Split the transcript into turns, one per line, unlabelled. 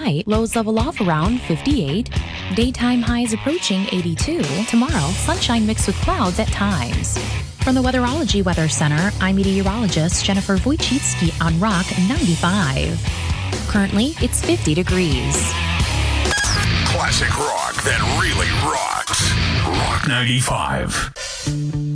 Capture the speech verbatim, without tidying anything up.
Tonight, lows level off around fifty-eight. Daytime highs approaching eighty-two. Tomorrow, sunshine mixed with clouds at times. From the Weatherology Weather Center, I'm meteorologist Jennifer Wojcicki on Rock ninety-five. Currently, it's fifty degrees.
Classic rock that really rocks. Rock ninety-five.